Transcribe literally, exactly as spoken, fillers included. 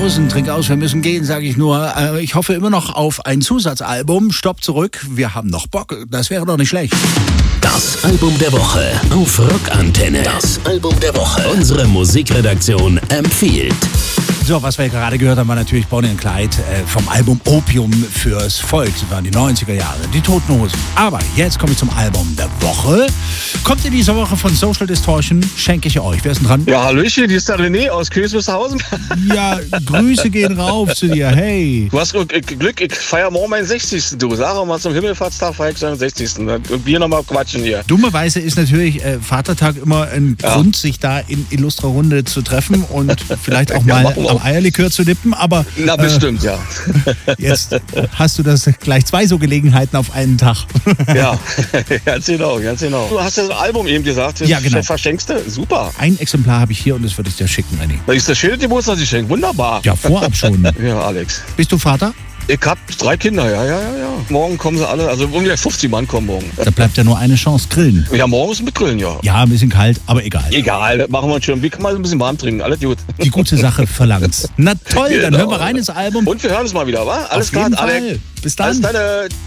Pausen, trink aus, wir müssen gehen, sage ich nur. Äh, ich hoffe immer noch auf ein Zusatzalbum. Stopp zurück, wir haben noch Bock. Das wäre doch nicht schlecht. Das Album der Woche auf Rockantenne. Das Album der Woche. Unsere Musikredaktion empfiehlt. So, was wir gerade gehört haben, war natürlich Bonnie and Clyde äh, vom Album Opium fürs Volk. Das waren die neunziger Jahre, die Toten Hosen. Aber jetzt komme ich zum Album der Woche. Kommt in dieser Woche von Social Distortion, schenke ich euch. Wer ist denn dran? Ja, hallöchen, hier ist der René aus Königswusterhausen. Ja, Grüße gehen rauf zu dir, hey. Du hast Glück, ich feiere morgen meinen sechzigsten Du, sag mal zum Himmelfahrtstag feiere ich seinen sechzigsten Und wir nochmal quatschen hier. Dummerweise ist natürlich äh, Vatertag immer ein ja. Grund, sich da in illustrer Runde zu treffen und vielleicht auch mal ja, am Eierlikör zu nippen, aber... Na, bestimmt, äh, ja. Jetzt hast du das gleich zwei so Gelegenheiten auf einen Tag. Ja, ganz genau, ganz genau. Du hast ja so ein Album eben gesagt, das ja, genau. verschenkst du, super. Ein Exemplar habe ich hier und das würde ich dir schicken, Anni. Da ist das Schild, die muss man sich schenken, wunderbar. Ja, vorab schon. Ja, Alex. Bist du Vater? Ich hab drei Kinder, ja, ja, ja, ja. Morgen kommen sie alle, also ungefähr fünfzig Mann kommen morgen. Da bleibt ja nur eine Chance, grillen. Ja, morgen ist mit Grillen, ja. Ja, ein bisschen kalt, aber egal. Egal, das machen wir schon. Wie kann man ein bisschen warm trinken? Alles gut. Die gute Sache verlangt's. Na toll, genau. Dann hören wir rein ins Album. Und wir hören uns mal wieder, wa? Alles klar, Alex. Bis dann. Alles Deine.